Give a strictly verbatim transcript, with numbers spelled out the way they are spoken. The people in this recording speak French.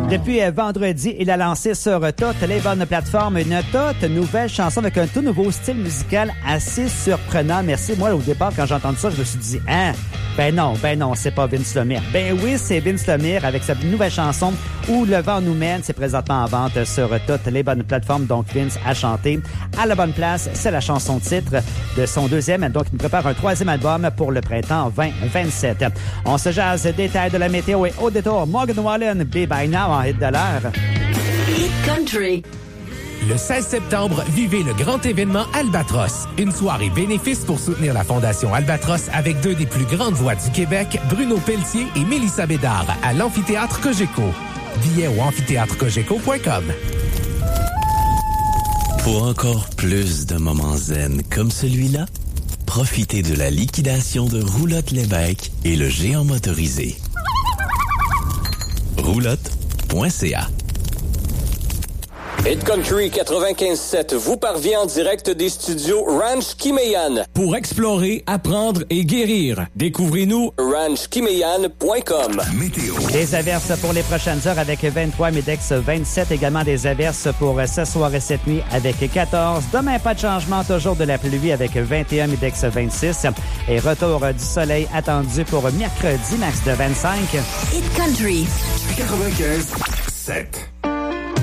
Depuis euh, vendredi, il a lancé sur toutes les bonnes plateformes une toute nouvelle chanson avec un tout nouveau style musical assez surprenant. Merci. Moi, au départ, quand j'ai entendu ça, je me suis dit, hein? Ben non, ben non, c'est pas Vince Lemire. Ben oui, c'est Vince Lemire avec sa nouvelle chanson Où le vent nous mène. C'est présentement en vente sur toutes les bonnes plateformes. Donc, Vince a chanté à la bonne place. C'est la chanson titre de son deuxième. Donc, il nous prépare un troisième album pour le printemps vingt vingt-sept. On se jase détails de la météo et au détour, Morgan Wallen, Be By Now en hit de l'heure. Hit Country. Le seize septembre, vivez le grand événement Albatros. Une soirée bénéfice pour soutenir la Fondation Albatros avec deux des plus grandes voix du Québec, Bruno Pelletier et Mélissa Bédard, à l'Amphithéâtre Cogeco. Billets au amphithéâtre cogeco point com. Pour encore plus de moments zen comme celui-là, profitez de la liquidation de Roulotte Lévesque et le géant motorisé. roulotte point c a. Hit Country quatre-vingt-quinze sept vous parvient en direct des studios Ranch Kimeyan. Pour explorer, apprendre et guérir, découvrez-nous ranch kimeyan point com. Météo. Des averses pour les prochaines heures avec vingt-trois, Midex vingt-sept. Également des averses pour ce soir et cette nuit avec quatorze. Demain, pas de changement, toujours de la pluie avec vingt et un, Midex vingt-six. Et retour du soleil attendu pour mercredi, max de vingt-cinq. Hit Country. quatre-vingt-quinze sept.